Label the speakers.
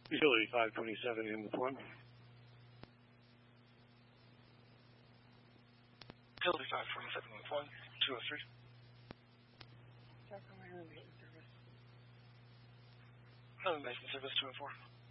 Speaker 1: Utility 527 in with 1.
Speaker 2: Utility 527 with 1, 203. Another maintenance service 204.